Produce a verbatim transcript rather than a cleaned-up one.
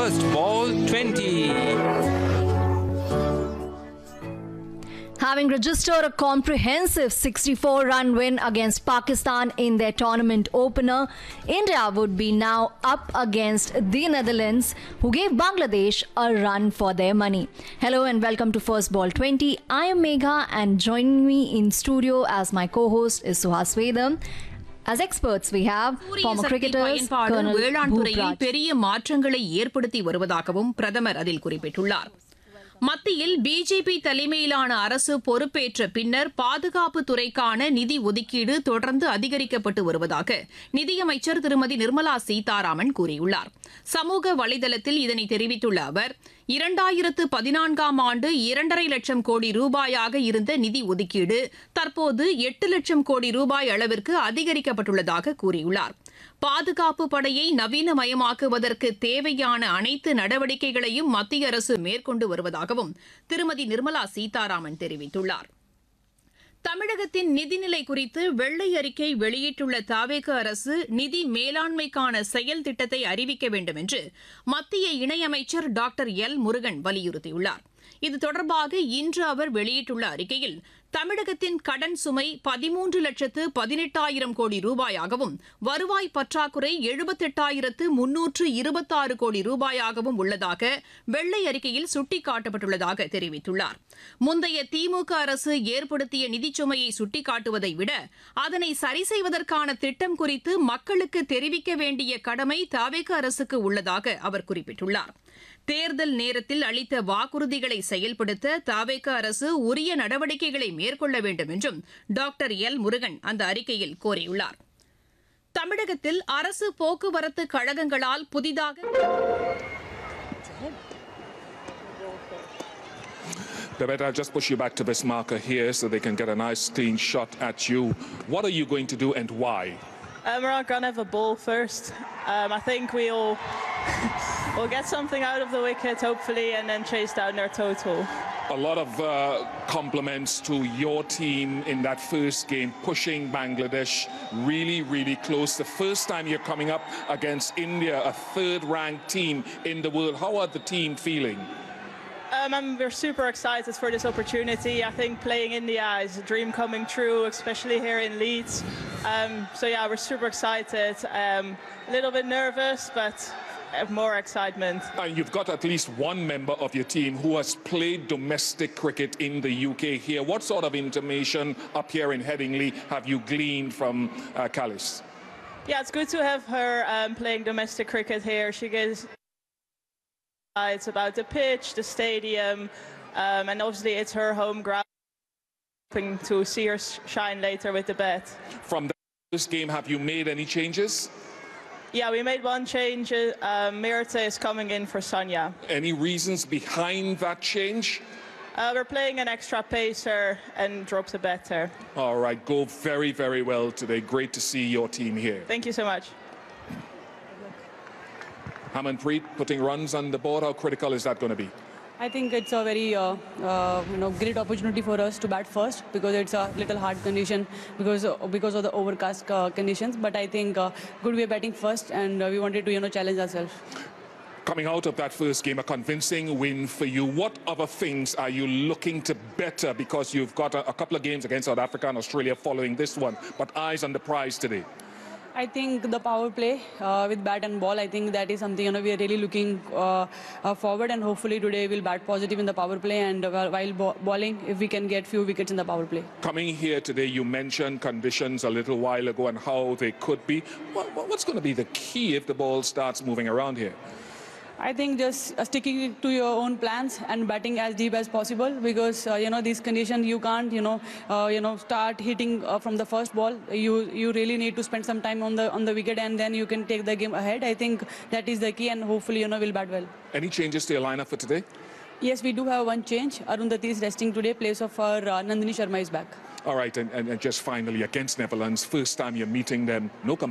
First Ball twenty. Having registered a comprehensive sixty-four run win against Pakistan in their tournament opener, India would be now up against the Netherlands, who gave Bangladesh a run for their money. Hello and welcome to First Ball twenty. I am Megha, and joining me in studio as my co-host is Suhas Vedam. As experts, we have former cricketers, Colonel வேளாண் துறையில் Bhupraj. பெரிய மாற்றங்களை ஏற்படுத்தி வருவதாகவும் பிரதமர் அதில் குறிப்பிட்டுள்ளார். மத்தியில் பிஜேபி தலைமையிலான அரசு பொறுப்பேற்ற பின்னர் பாதுகாப்பு துறைக்கான நிதி ஒதுக்கீடு தொடர்ந்து அதிகரிக்கப்பட்டு வருவதாக நிதியமைச்சர் திருமதி நிர்மலா சீதாராமன் கூறியுள்ளார். சமூக வலைதளத்தில் இதனை தெரிவித்துள்ள அவர், இரண்டாயிரத்து பதினான்காம் ஆண்டு இரண்டரை லட்சம் கோடி ரூபாயாக இருந்த நிதி ஒதுக்கீடு தற்போது எட்டு லட்சம் கோடி ரூபாய் அளவிற்கு அதிகரிக்கப்பட்டுள்ளதாக கூறியுள்ளார். பாதுகாப்பு படையை நவீனமயமாக்குவதற்கு தேவையான அனைத்து நடவடிக்கைகளையும் மத்திய அரசு மேற்கொண்டு வருவதாகவும் திருமதி நிர்மலா சீதாராமன் தெரிவித்துள்ளார். தமிழகத்தின் நிதிநிலை குறித்து வெள்ளை அறிக்கை வெளியிட்டுள்ள தவேக அரசு நிதி மேலாண்மைக்கான செயல் திட்டத்தை அறிவிக்க வேண்டும் என்று மத்திய இணையமைச்சர் டாக்டர் எல் முருகன் வலியுறுத்தியுள்ளார். இது தொடர்பாக இன்று அவர் வெளியிட்டுள்ள அறிக்கையில், தமிழகத்தின் கடன் சுமை பதிமூன்று லட்சத்து பதினெட்டாயிரம் கோடி ரூபாயாகவும் வருவாய் பற்றாக்குறை எழுபத்தெட்டாயிரத்து முன்னூற்று இருபத்தாறு கோடி ரூபாயாகவும் உள்ளதாக வெள்ளை அறிக்கையில் சுட்டிக்காட்டப்பட்டுள்ளதாக தெரிவித்துள்ளார். முந்தைய திமுக அரசு ஏற்படுத்திய நிதிச்சுமையை சுட்டிக்காட்டுவதை விட அதனை சரி செய்வதற்கான திட்டம் குறித்து மக்களுக்கு தெரிவிக்க வேண்டிய கடமை தவேக அரசுக்கு உள்ளதாக அவர் குறிப்பிட்டுள்ளார். தேர்தல் நேரத்தில் அளித்த வாக்குறுதிகளை செயல்படுத்த தவேக அரசு உரிய நடவடிக்கைகளை மேற்கொள்ள வேண்டும் என்றும் டாக்டர் எல் முருகன் அந்த அறிக்கையில் கோரியுள்ளார். தமிழகத்தில் அரசு போக்குவரத்து கழகங்களால் புதிதாக Babette, I'll just push you back to this marker here so they can get a nice clean shot at you. What are you going to do and why? Um, we're not going to have a ball first. Um, I think we'll, we'll get something out of the wicket, hopefully, and then chase down their total. A lot of uh, compliments to your team in that first game, pushing Bangladesh really, really close. The first time you're coming up against India, a third-ranked team in the world. How are the team feeling? Um, and we're super excited for this opportunity. I think playing India is a dream coming true, especially here in Leeds. Um, so yeah, we're super excited. Um, a little bit nervous, but more excitement. And you've got at least one member of your team who has played domestic cricket in the U K here. What sort of information up here in Headingley have you gleaned from uh, Callis? Yeah, it's good to have her um, playing domestic cricket here. She gives It's about the pitch, the stadium, um, and obviously it's her home ground. Hoping to see her shine later with the bat. From this game, have you made any changes? Yeah, we made one change. Um, Mirta is coming in for Sonia. Any reasons behind that change? Uh, we're playing an extra pacer and dropped a batter. All right, go very, very well today. Great to see your team here. Thank you so much. Hamanpreet putting runs on the board. How critical is that going to be? I think it's a very uh, uh, you know great opportunity for us to bat first, because it's a little hard condition because uh, because of the overcast uh, conditions. But I think uh, good we are batting first, and uh, we wanted to you know challenge ourselves. Coming out of that first game, a convincing win for you. What other things are you looking to better, because you've got a, a couple of games against South Africa and Australia following this one, but eyes on the prize today? I think the power play uh, with bat and ball, I think that is something you know we are really looking uh, uh, forward, and hopefully today we'll bat positive in the power play, and uh, while bowling, if we can get few wickets in the power play. Coming here today, you mentioned conditions a little while ago and how they could be. What, what's going to be the key if the ball starts moving around here? I think just uh, sticking to your own plans and batting as deep as possible, because uh, you know these conditions you can't you know uh, you know start hitting uh, from the first ball. You you really need to spend some time on the on the wicket, and then you can take the game ahead. I think that is the key, and hopefully you know we'll bat well. Any changes to your lineup for today? Yes, we do have one change. Arundhati is resting today. Place of our uh, Nandini Sharma is back. All right, and, and, and just finally against Netherlands, first time you're meeting them, no